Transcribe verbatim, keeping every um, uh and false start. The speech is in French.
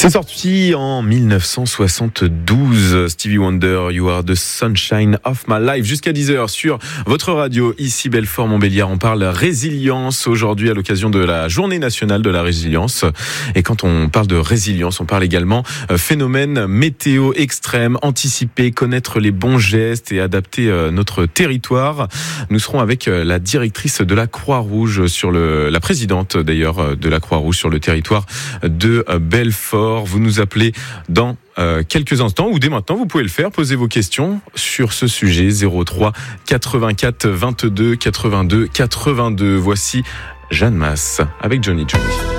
C'est sorti en dix-neuf cent soixante-douze. Stevie Wonder, You Are the Sunshine of My Life. Jusqu'à dix heures sur votre radio, ici Belfort-Montbéliard. On parle résilience aujourd'hui à l'occasion de la Journée nationale de la résilience. Et quand on parle de résilience, on parle également phénomène météo extrême, anticiper, connaître les bons gestes et adapter notre territoire. Nous serons avec la directrice de la Croix-Rouge sur le, la présidente d'ailleurs de la Croix-Rouge sur le territoire de Belfort. Vous nous appelez dans euh, quelques instants ou dès maintenant, vous pouvez le faire. Posez vos questions sur ce sujet. zéro trois quatre-vingt-quatre vingt-deux quatre-vingt-deux quatre-vingt-deux. Voici Jeanne Masse avec Johnny Johnny.